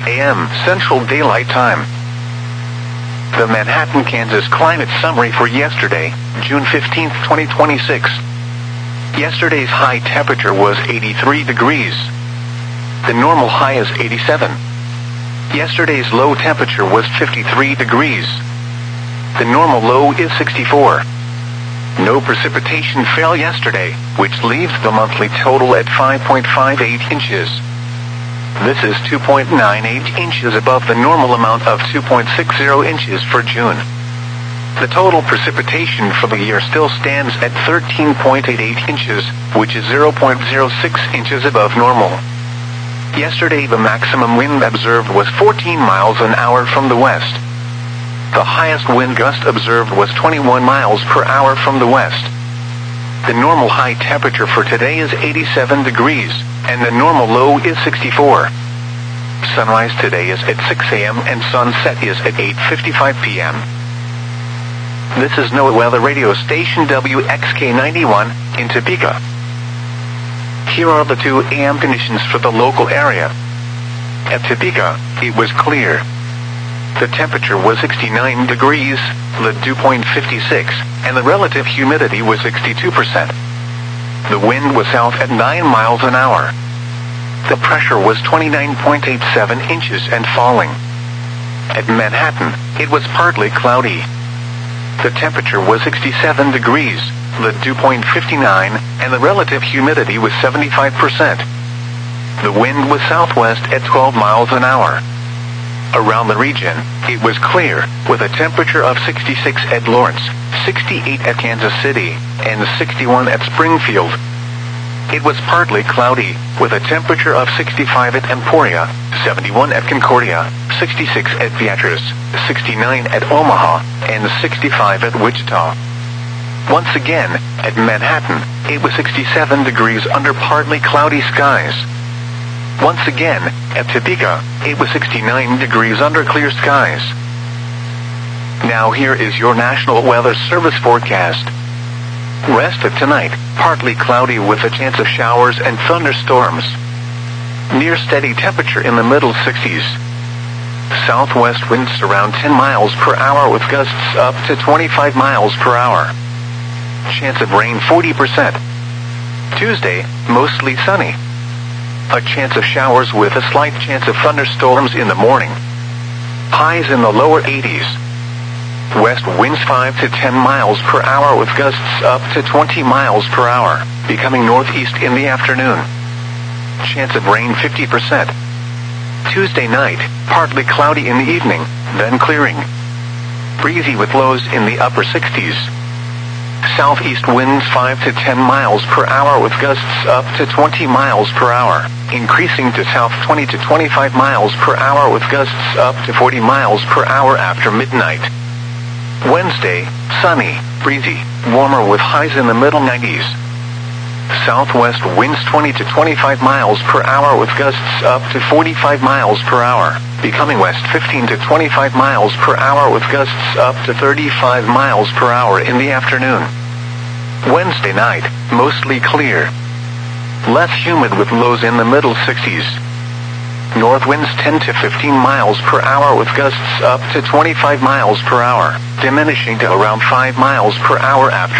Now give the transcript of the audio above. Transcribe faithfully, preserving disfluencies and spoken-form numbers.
a m Central Daylight Time. The Manhattan, Kansas climate summary for yesterday, June fifteenth, twenty twenty-six. Yesterday's high temperature was eighty-three degrees. The normal high is eighty-seven. Yesterday's low temperature was fifty-three degrees. The normal low is sixty-four. No precipitation fell yesterday, which leaves the monthly total at five point five eight inches. This is two point nine eight inches above the normal amount of two point six zero inches for June. The total precipitation for the year still stands at thirteen point eight eight inches, which is zero point zero six inches above normal. Yesterday the maximum wind observed was fourteen miles an hour from the west. The highest wind gust observed was twenty-one miles per hour from the west. The normal high temperature for today is eighty-seven degrees, and the normal low is sixty-four. Sunrise today is at six a m and sunset is at eight fifty-five p m This is NOAA Weather Radio Station W X K ninety-one in Topeka. Here are the two a m conditions for the local area. At Topeka, it was clear. The temperature was sixty-nine degrees, the dew point fifty-six, and the relative humidity was sixty-two percent. The wind was south at nine miles an hour. The pressure was twenty-nine point eight seven inches and falling. At Manhattan, it was partly cloudy. The temperature was sixty-seven degrees, the dew point fifty-nine, and the relative humidity was seventy-five percent. The wind was southwest at twelve miles an hour. Around the region, it was clear, with a temperature of sixty-six at Lawrence, sixty-eight at Kansas City, and sixty-one at Springfield. It was partly cloudy, with a temperature of sixty-five at Emporia, seventy-one at Concordia, sixty-six at Beatrice, sixty-nine at Omaha, and sixty-five at Wichita. Once again, at Manhattan, it was sixty-seven degrees under partly cloudy skies. Once again, at Topeka, it was sixty-nine degrees under clear skies. Now here is your National Weather Service forecast. Rest of tonight, partly cloudy with a chance of showers and thunderstorms. Near steady temperature in the middle sixties. Southwest winds around ten miles per hour with gusts up to twenty-five miles per hour. Chance of rain forty percent. Tuesday, mostly sunny. A chance of showers with a slight chance of thunderstorms in the morning. Highs in the lower eighties. West winds five to ten miles per hour with gusts up to twenty miles per hour, becoming northeast in the afternoon. Chance of rain fifty percent. Tuesday night, partly cloudy in the evening, then clearing. Breezy with lows in the upper sixties. Southeast winds five to ten miles per hour with gusts up to twenty miles per hour, increasing to south twenty to twenty-five miles per hour with gusts up to forty miles per hour after midnight. Wednesday, sunny, breezy, warmer with highs in the middle nineties. Southwest winds twenty to twenty-five miles per hour with gusts up to forty-five miles per hour, becoming west fifteen to twenty-five miles per hour with gusts up to thirty-five miles per hour in the afternoon. Wednesday night, mostly clear. Less humid with lows in the middle sixties. North winds ten to fifteen miles per hour with gusts up to twenty-five miles per hour, diminishing to around five miles per hour after